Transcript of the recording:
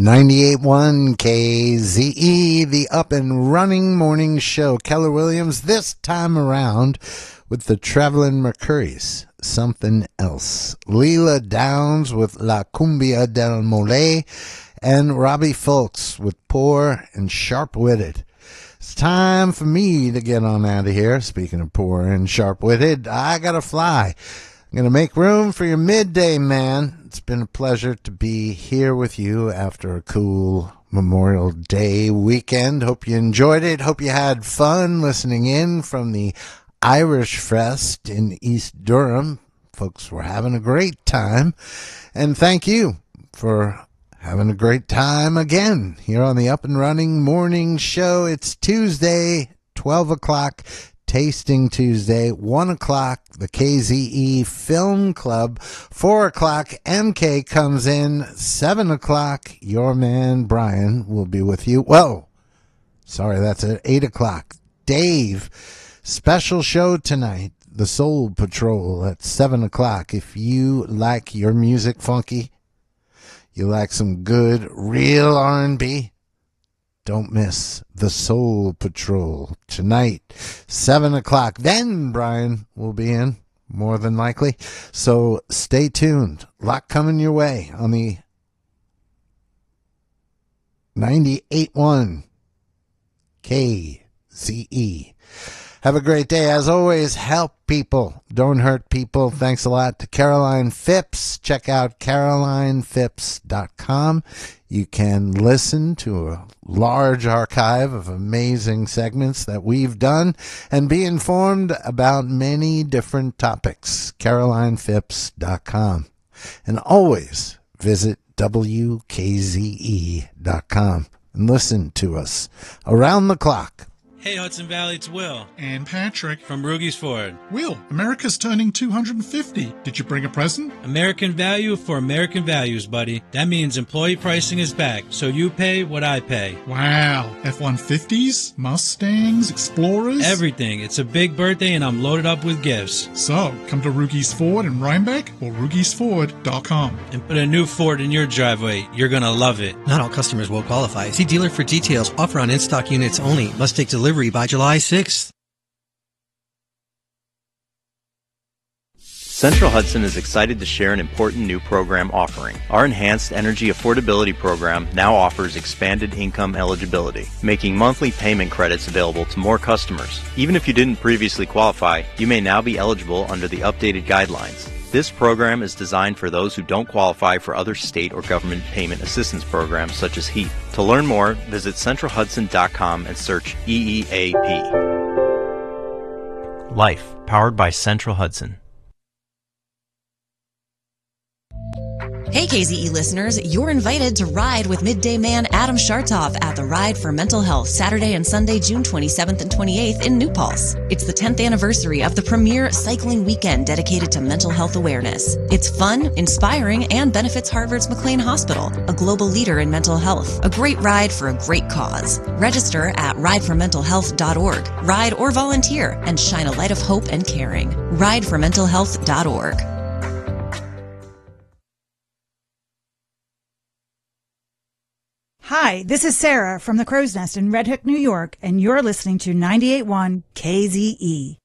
98.1 KZE, the up and running morning show. Keller Williams this time around with the Traveling Mercurys, Something Else. Leela Downs with La Cumbia del Mole, and Robbie Fulks with Poor and Sharp-Witted. It's time for me to get on out of here. Speaking of poor and sharp-witted, I gotta fly. I'm going to make room for your midday, man. It's been a pleasure to be here with you after a cool Memorial Day weekend. Hope you enjoyed it. Hope you had fun listening in from the Irish Fest in East Durham. Folks were having a great time. And thank you for having a great time again here on the Up and Running Morning Show. It's Tuesday, 12 o'clock. Tasting Tuesday, 1 o'clock, the KZE Film Club, 4 o'clock, MK comes in, 7 o'clock, your man Brian will be with you. Whoa, sorry, that's at 8 o'clock. Dave, special show tonight, the Soul Patrol at 7 o'clock. If you like your music funky, you like some good, real R&B, don't miss the Soul Patrol tonight, 7 o'clock. Then Brian will be in, more than likely. So stay tuned. A lot coming your way on the 98.1 KZE. Have a great day. As always, help people. Don't hurt people. Thanks a lot to Caroline Phipps. Check out CarolinePhipps.com. You can listen to a large archive of amazing segments that we've done and be informed about many different topics. CarolinePhipps.com. And always visit WKZE.com and listen to us around the clock. Hey, Hudson Valley, it's Will. And Patrick. From Rugies Ford. Will, America's turning 250. Did you bring a present? American value for American values, buddy. That means employee pricing is back, so you pay what I pay. Wow. F-150s, Mustangs, Explorers? Everything. It's a big birthday, and I'm loaded up with gifts. So, come to Rugies Ford in Rhinebeck or RugiesFord.com. And put a new Ford in your driveway. You're going to love it. Not all customers will qualify. See dealer for details. Offer on in-stock units only. Must take delivery by July 6th. Central Hudson is excited to share an important new program offering. Our Enhanced Energy Affordability Program now offers expanded income eligibility, making monthly payment credits available to more customers. Even if you didn't previously qualify, you may now be eligible under the updated guidelines. This program is designed for those who don't qualify for other state or government payment assistance programs such as HEAP. To learn more, visit centralhudson.com and search EEAP. Life, powered by Central Hudson. Hey KZE listeners, you're invited to ride with Midday Man Adam Shartoff at the Ride for Mental Health Saturday and Sunday, June 27th and 28th in New Paltz. It's the 10th anniversary of the premier cycling weekend dedicated to mental health awareness. It's fun, inspiring, and benefits Harvard's McLean Hospital, a global leader in mental health. A great ride for a great cause. Register at rideformentalhealth.org. Ride or volunteer and shine a light of hope and caring. Rideformentalhealth.org. Hi, this is Sarah from the Crow's Nest in Red Hook, New York, and you're listening to 98.1 KZE.